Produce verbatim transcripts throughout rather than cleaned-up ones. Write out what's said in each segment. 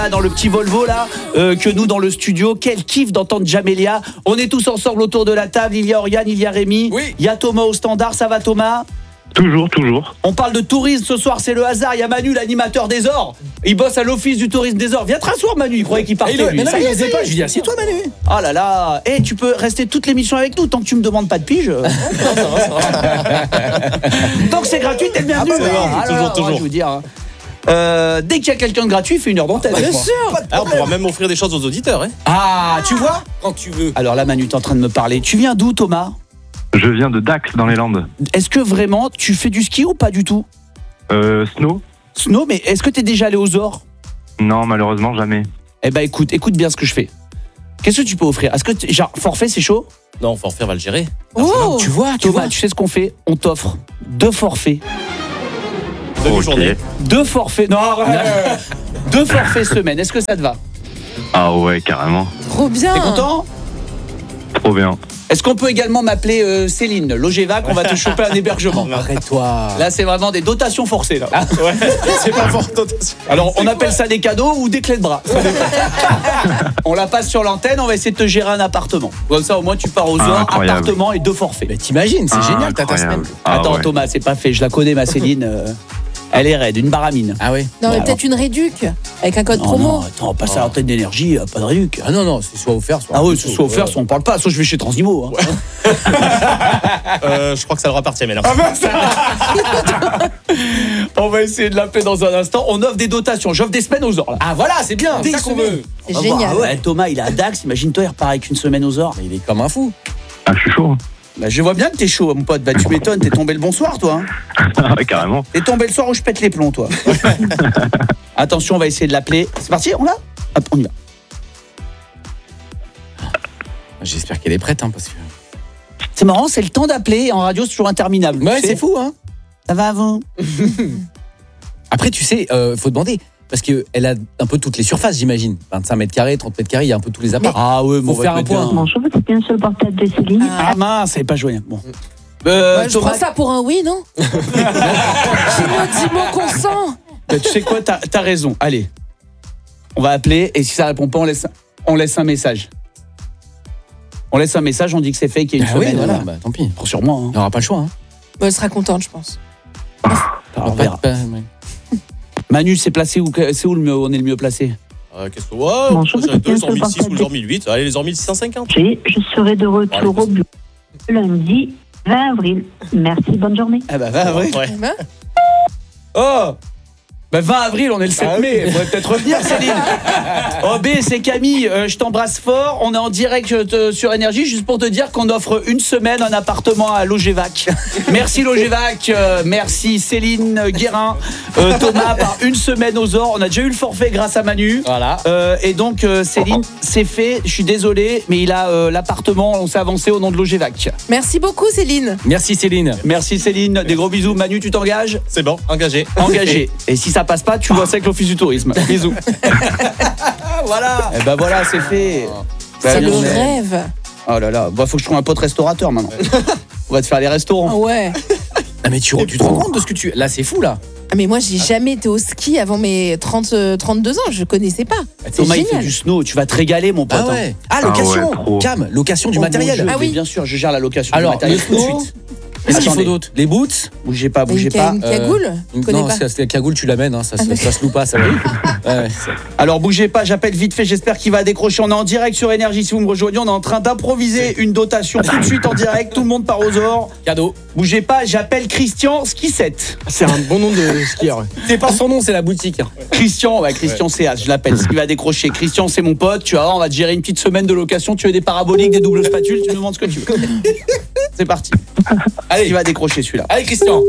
Dans le petit Volvo là, euh, que nous dans le studio. Quel kiff d'entendre Jamélia. On est tous ensemble autour de la table. Il y a Oriane, il y a Rémi, oui. Il y a Thomas au standard. Ça va Thomas ? Toujours, toujours. On parle de tourisme ce soir, c'est le hasard. Il y a Manu, l'animateur des Ors. Il bosse à l'office du tourisme des Ors. Viens te rasseoir Manu, il croyait qu'il partait. Il, lui. mais non, Ça y il est, osait ça y pas. est. Je lui dis, assieds-toi Manu. Oh là là. Et tu peux rester toute l'émission avec nous tant que tu me demandes pas de pige. Tant que c'est gratuit, t'es le bienvenu. Ah bah oui, Ah là toujours, là, toujours. Je vous dire. hein. Euh, dès qu'il y a quelqu'un de gratuit, il fait une heure d'antenne. Bien avec moi. sûr. Ah, on pourra même offrir des choses aux auditeurs. Hein. Ah, tu vois ? Quand tu veux. Alors là, Manu, t'es en train de me parler. Tu viens d'où, Thomas ? Je viens de Dax, dans les Landes. Est-ce que vraiment tu fais du ski ou pas du tout ? Euh, Snow ? Snow, mais est-ce que t'es déjà allé aux Ors ? Non, malheureusement, jamais. Eh ben écoute, écoute bien ce que je fais. Qu'est-ce que tu peux offrir ? Est-ce que t- genre forfait c'est chaud ? Non, forfait, on va le gérer. Oh, Tu vois, tu Thomas, vois. tu sais ce qu'on fait ? On t'offre deux forfaits. Demi-journée. Ok. Deux forfaits. Non, arrête. Deux forfaits semaine. Est-ce que ça te va ? Ah ouais, carrément. trop bien. T'es content ? Trop bien. Est-ce qu'on peut également m'appeler euh, Céline Logévac ? On va te choper un hébergement. Arrête-toi. Là, c'est vraiment des dotations forcées là. Ouais, c'est pas fort. Alors, on appelle ça des cadeaux ou des clés de bras. Ça dépend. On la passe sur l'antenne, on va essayer de te gérer un appartement. Comme ça, au moins, tu pars aux Ah, Ors, incroyable. appartement et deux forfaits. Mais t'imagines, c'est Ah, génial, t'as ta semaine. incroyable. Ah Attends, ouais. Thomas, c'est pas fait. Je la connais, ma Céline. euh, elle est raide, une baramine. Ah ouais. Non, mais Bon, peut-être une réduc avec un code Non, promo. non, attends, on passe à l'antenne d'énergie, euh, pas de réduc. Ah non, non, c'est soit offert, soit. Ah oui, soit offert, soit on parle pas, soit je vais chez Transimo. Hein. Euh, je crois que ça leur appartient maintenant. On va essayer de l'appeler dans un instant. On offre des dotations. J'offre des semaines aux Ors. Là. Ah voilà, c'est bien, Des c'est ça qu'on semaines. veut. C'est On va voir. génial. Ah ouais, Thomas, il est à Dax. Imagine-toi, il repart avec une semaine aux Ors. Mais il est comme un fou. Ah, je suis chaud. Bah, je vois bien que t'es chaud, mon pote. Bah, tu m'étonnes, t'es tombé le bonsoir, toi. Hein. Ah ouais, carrément. T'es tombé le soir où je pète les plombs, toi. Attention, on va essayer de l'appeler. C'est parti, on l'a ? Hop, on y va. J'espère qu'elle est prête, hein, parce que. C'est marrant, c'est le temps d'appeler. En radio, c'est toujours interminable. Ouais, Tu sais. c'est fou, hein. Ça va avant ? Après, tu sais, euh, faut demander. Parce qu'elle a un peu toutes les surfaces, j'imagine. vingt-cinq mètres carrés, trente mètres carrés, il y a un peu tous les apparts. Ah ouais, Faut faire un point. Bonjour, c'est bien sur le portable de Céline. Ah mince, c'est pas joignable. Bon. Euh, Ouais, je Thomas, prends ça pour un oui, non? Dis-moi, dis-moi qu'on sent. bah, tu sais quoi, t'as, t'as raison. Allez, on va appeler et si ça répond pas, on laisse, on laisse un message. On laisse un message, on dit que c'est fake il y a une Ah oui, semaine. voilà, voilà. bah tant pis. Prends sur moi. Hein. On n'aura pas le choix. Hein. Bon, elle sera contente, je pense. Alors, on Pas- verra. pas- ouais. Manu, c'est placé où, c'est où le mieux, on est le mieux placé? Euh, Qu'est-ce que. Ouais, Bonjour, j'ai deux, c'est les bien mille six sur ou les mille huit. Allez, les mille six cent cinquante. Je serai de retour Allez, au bureau lundi vingt avril. Merci, bonne journée. Ah bah vingt avril. Ouais. Eh ben, Oh bah vingt avril, on est le sept mai, il faudrait peut-être revenir Céline. Oh B, c'est Camille, euh, je t'embrasse fort, on est en direct euh, sur Énergie, juste pour te dire qu'on offre une semaine un appartement à Logévac. Merci Logévac, euh, merci Céline Guérin, euh, Thomas, par une semaine aux Ors, on a déjà eu le forfait grâce à Manu. Voilà. Euh, et donc euh, Céline, c'est fait, je suis désolé, mais il a euh, l'appartement, on s'est avancé au nom de Logévac. merci beaucoup, Céline. Merci Céline. Merci Céline, des gros bisous. Manu, tu t'engages ? C'est bon, engagé. Engagé. Et si ça passe pas, tu vois ça avec l'office du tourisme. Bisous. Voilà. Eh ben voilà, c'est fait. C'est Bah, le on est- rêve. Oh là là, bah faut que je trouve un pote restaurateur maintenant. On va te faire les Ah restaurants. ouais. Ah, mais tu, tu te rends compte de ce que tu. Là, c'est fou, là. Ah, mais moi, j'ai jamais été au ski avant mes trente, euh, trente-deux ans. Je connaissais pas. C'est Thomas, il fait génial. du snow, tu vas te régaler mon pote. Ah hein. ouais. Ah, location. Ah ouais, trop. Cam, location du Oh, matériel. mon Dieu, Ah mais oui. bien sûr, je gère la location Alors, du matériel le tout de snow. suite. Qu'est-ce qu'il faut Attendez. d'autre? Les boots? Bougez pas, Une, bougez ca- pas. une cagoule Je Une- connais Non, pas. c'est c'est la cagoule, tu l'amènes, hein, ça, ça, ça se loue pas, ça va. Ouais. Alors bougez pas, j'appelle vite fait, j'espère qu'il va décrocher. On est en direct sur Énergie, si vous me rejoignez, on est en train d'improviser une dotation tout de suite en direct, tout le monde part aux Ors. Cadeau. Bougez pas, j'appelle Christian Skissette. C'est un bon nom de skieur. C'est pas son nom, c'est la boutique. hein. Christian, ouais, Christian C H, je l'appelle, il va décrocher. Christian, c'est mon pote, tu vas voir, on va te gérer une petite semaine de location, tu veux des paraboliques, des doubles spatules, tu me demandes ce que tu veux. C'est parti. Allez, il va décrocher celui-là. Allez, Christian.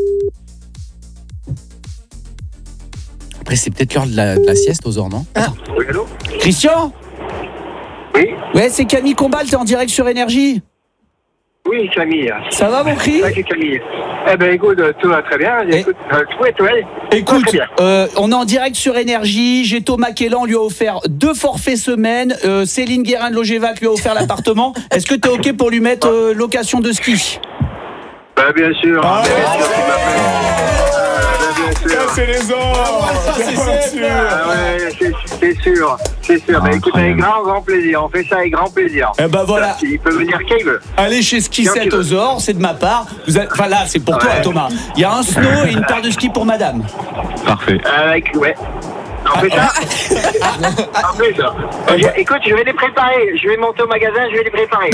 Après, c'est peut-être l'heure de la, de la sieste aux Ors, non? Oui, allô? Christian? Oui. Ouais, c'est Camille Combal, t'es en direct sur Énergie. Oui, Camille. Ça va mon cri? c'est Camille. Eh ben écoute, tout va très bien. Et- Écoute, euh, toi, toi, Écoute, très bien. euh, on est en direct sur Énergie. J'ai Thomas Kellan, lui a offert deux forfaits semaine. Euh, Céline Guérin de Logévac lui a offert l'appartement. Est-ce que t'es OK pour lui mettre euh, location de ski? Bah, bien sûr. hein, bien sûr, tu m'appelles. Ah, bah, bien sûr. c'est les ors. c'est Bien ça. sûr. Ah ouais, c'est, c'est sûr, c'est sûr. Bah écoute, avec grand, grand plaisir. On fait ça avec grand plaisir. Eh ben voilà. Il peut venir qui il veut. Allez chez Ski Tiens, sept tu veux. aux Ors, c'est de ma part. Vous avez- Enfin là, c'est pour toi, Ouais. Thomas. Il y a un snow et une paire de skis pour madame. Parfait. Avec, ouais. On fait ça. On fait ça. Euh, je- écoute, je vais les préparer. Je vais monter au magasin, je vais les préparer.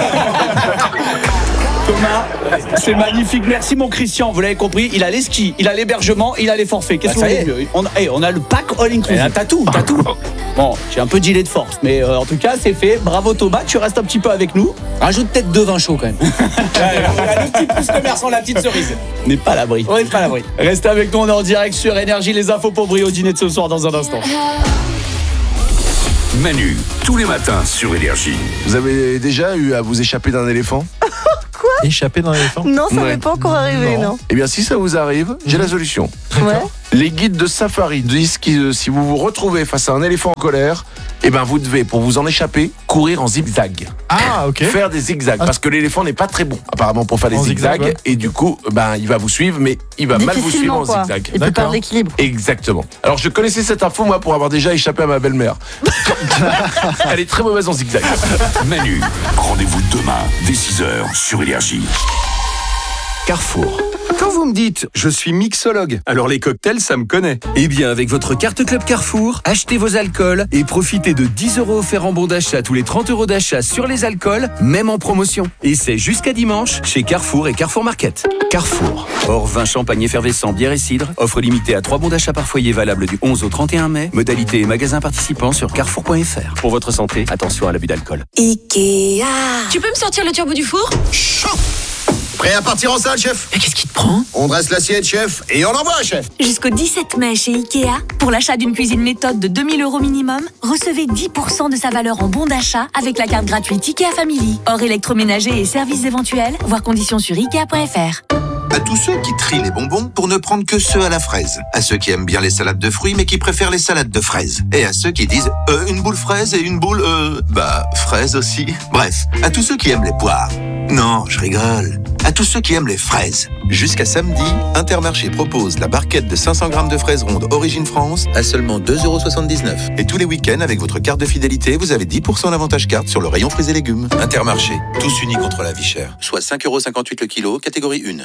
Thomas, c'est magnifique. Merci, mon Christian. Vous l'avez compris, il a les skis, il a l'hébergement, il a les forfaits. Qu'est-ce Bah, que vous ça voulez de mieux on, a- hey, on a le pack all Et inclusive. là, t'as tout, t'as tout. Bon, j'ai un peu dealé de force, mais euh, en tout cas, c'est fait. Bravo, Thomas. Tu restes un petit peu avec nous. Rajoute peut-être deux vins chauds quand même. Le petit plus commerçant, la petite cerise. On n'est pas à l'abri. On n'est pas à l'abri. Restez avec nous, on est en direct sur Énergie. Les infos pour briller au dîner de ce soir dans un instant. Manu, tous les matins sur Énergie. Vous avez déjà eu à vous échapper d'un éléphant? Échapper dans l'éléphant. Non, ça Ouais. m'est pas encore arrivé, non. Eh bien, si ça vous arrive, j'ai la solution. Ouais. Les guides de safari disent que euh, si vous vous retrouvez face à un éléphant en colère, eh ben vous devez, pour vous en échapper, courir en zigzag. Ah, ok. Faire des zigzags, Ah. parce que l'éléphant n'est pas très bon, apparemment, pour faire des En zigzags. zigzag, ouais. Et du coup, ben, il va vous suivre, mais il va mal vous suivre en Difficilement, quoi. zigzag. Il peut D'accord. perdre l'équilibre. Exactement. Alors, je connaissais cette info, moi, pour avoir déjà échappé à ma belle-mère. Elle est très mauvaise en zigzag. Manu, rendez-vous demain dès six heures sur Énergie. Carrefour. Quand vous me dites « je suis mixologue », alors les cocktails, ça me connaît. Eh bien, avec votre carte Club Carrefour, achetez vos alcools et profitez de dix euros offerts en bon d'achat tous les trente euros d'achat sur les alcools, même en promotion. Et c'est jusqu'à dimanche chez Carrefour et Carrefour Market. Carrefour. Hors vin, champagne effervescent, bière et cidre. Offre limitée à trois bons d'achat par foyer valable du onze au trente et un mai. Modalité et magasins participants sur carrefour point f r. Pour votre santé, attention à l'abus d'alcool. Ikea. Tu peux me sortir le turbo du four? Prêt à partir en salle, chef? Mais qu'est-ce qui te prend? On dresse l'assiette, chef, et on envoie, chef. Jusqu'au dix-sept mai chez Ikea, pour l'achat d'une cuisine méthode de deux mille euros minimum, recevez dix pour cent de sa valeur en bon d'achat avec la carte gratuite Ikea Family. Hors électroménager et services éventuels, voir conditions sur ikea point f r. À tous ceux qui trient les bonbons pour ne prendre que ceux à la fraise. À ceux qui aiment bien les salades de fruits mais qui préfèrent les salades de fraises. Et à ceux qui disent euh, une boule fraise et une boule euh... bah fraise aussi. Bref, à tous ceux qui aiment les poires. Non, je rigole. À tous ceux qui aiment les fraises. Jusqu'à samedi, Intermarché propose la barquette de cinq cents grammes de fraises rondes Origine France à seulement deux euros soixante-dix-neuf. Et tous les week-ends, avec votre carte de fidélité, vous avez dix pour cent d'avantage carte sur le rayon fruits et légumes. Intermarché, tous unis contre la vie chère. Soit cinq euros cinquante-huit le kilo, catégorie un.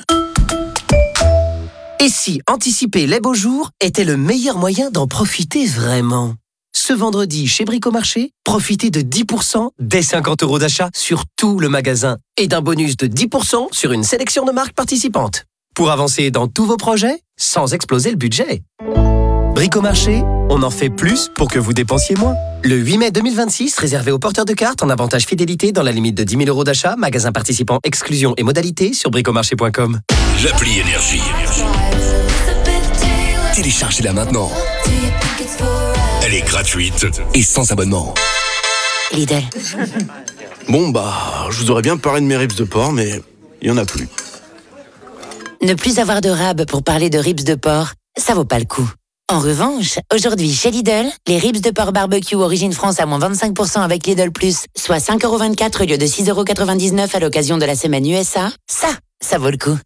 Et si anticiper les beaux jours était le meilleur moyen d'en profiter vraiment? Ce vendredi, chez Bricomarché, profitez de dix pour cent dès cinquante euros d'achat sur tout le magasin et d'un bonus de dix pour cent sur une sélection de marques participantes. Pour avancer dans tous vos projets, sans exploser le budget. Bricomarché, on en fait plus pour que vous dépensiez moins. Le huit mai deux mille vingt-six, réservé aux porteurs de cartes en avantage fidélité dans la limite de dix mille euros d'achat, magasin participant, exclusion et modalités sur bricomarché point com. L'appli Énergie. Téléchargez-la maintenant. Elle est gratuite. Et sans abonnement. Lidl. Bon bah, je vous aurais bien parlé de mes ribs de porc, mais il y en a plus. Ne plus avoir de rab pour parler de ribs de porc, ça vaut pas le coup. En revanche, aujourd'hui chez Lidl, les ribs de porc barbecue Origine France à moins vingt-cinq pour cent avec Lidl Plus, soit cinq euros vingt-quatre au lieu de six euros quatre-vingt-dix-neuf à l'occasion de la semaine U S A, ça, ça vaut le coup.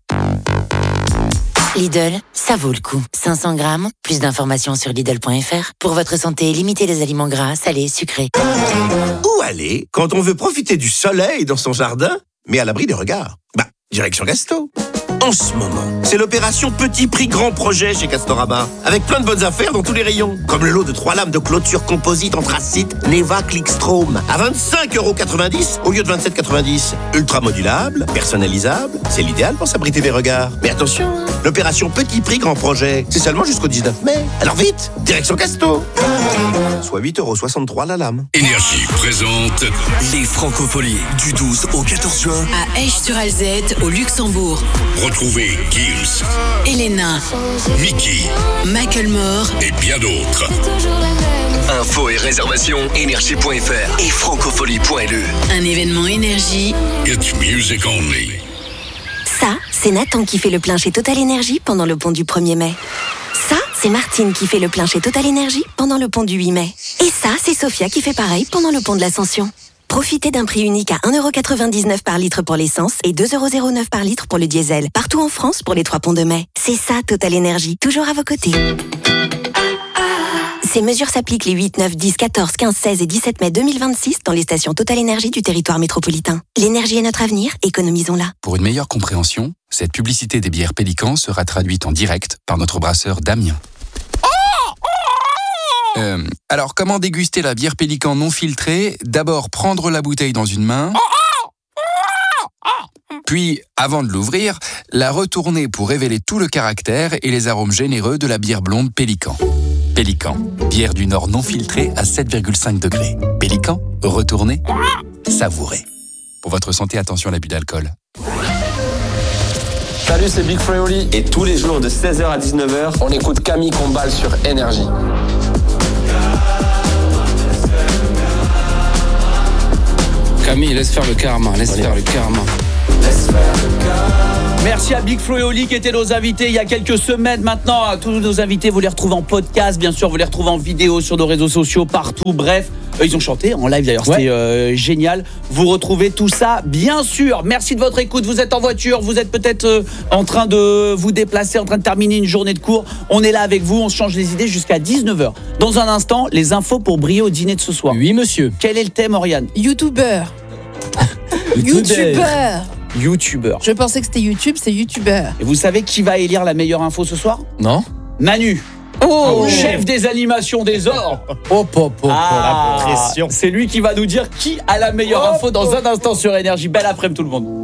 Lidl, ça vaut le coup. cinq cents grammes, plus d'informations sur Lidl point f r. Pour votre santé, limitez les aliments gras, salés, sucrés. Où aller quand on veut profiter du soleil dans son jardin, mais à l'abri des regards? Bah, direction Gasto. En ce moment, c'est l'opération Petit Prix Grand Projet chez Castorama, avec plein de bonnes affaires dans tous les rayons, comme le lot de trois lames de clôture composite anthracite Neva Clickstrom à vingt-cinq euros quatre-vingt-dix au lieu de vingt-sept euros quatre-vingt-dix. Ultra modulable, personnalisable, c'est l'idéal pour s'abriter des regards. Mais attention, l'opération Petit Prix Grand Projet, c'est seulement jusqu'au dix-neuf mai. Alors vite, direction Casto. Soit huit euros soixante-trois la lame. Énergie présente Les Francopholies du douze au quatorze juin. À Esch-sur-Alzette, au Luxembourg. Retrouvez Gims, Elena, Mickey Macklemore et bien d'autres. Infos et réservations énergie point f r et francophonie point l e. un événement énergie. It's music only. Ça, c'est Nathan qui fait le plein chez Total Énergie pendant le pont du premier mai. Ça, c'est Martine qui fait le plein chez Total Énergie pendant le pont du huit mai. Et ça, c'est Sophia qui fait pareil pendant le pont de l'Ascension. Profitez d'un prix unique à un euro quatre-vingt-dix-neuf par litre pour l'essence et deux euros zéro neuf par litre pour le diesel. Partout en France pour les trois ponts de mai. C'est ça, Total Énergie. Toujours à vos côtés. Ces mesures s'appliquent les huit, neuf, dix, quatorze, quinze, seize et dix-sept mai deux mille vingt-six dans les stations Total Énergie du territoire métropolitain. L'énergie est notre avenir, économisons-la. Pour une meilleure compréhension, cette publicité des bières Pélican sera traduite en direct par notre brasseur Damien. Euh, alors, comment déguster la bière Pélican non filtrée ? D'abord, prendre la bouteille dans une main. Puis, avant de l'ouvrir, la retourner pour révéler tout le caractère et les arômes généreux de la bière blonde Pélican. Pélican, bière du Nord non filtrée à sept virgule cinq degrés. Pélican, retournez, savourez. Pour votre santé, attention à l'abus d'alcool. Salut, c'est Big Fraioli. Et tous les jours de seize heures à dix-neuf heures, on écoute Camille Combal sur Énergie. Camille, laisse faire le karma, laisse faire le karma. Merci à Big Flo et Oli qui étaient nos invités il y a quelques semaines maintenant. Tous nos invités, vous les retrouvez en podcast, bien sûr, vous les retrouvez en vidéo sur nos réseaux sociaux, partout. Bref, ils ont chanté en live d'ailleurs, c'était ouais. euh, génial. Vous retrouvez tout ça, bien sûr. Merci de votre écoute. Vous êtes en voiture, vous êtes peut-être euh, en train de vous déplacer, en train de terminer une journée de cours. On est là avec vous, on se change les idées jusqu'à dix-neuf heures. Dans un instant, les infos pour briller au dîner de ce soir. Oui, monsieur. Quel est le thème, Oriane ? Youtubeur. Youtubeur. Youtubeur. Je pensais que c'était YouTube, c'est youtubeur. Et vous savez qui va élire la meilleure info ce soir ? Non. Manu. Oh, chef des animations des ors. Oh, oh, oh, ah, la pression. C'est lui qui va nous dire qui a la meilleure oh, info dans oh. un instant sur Énergie. Belle après-midi tout le monde.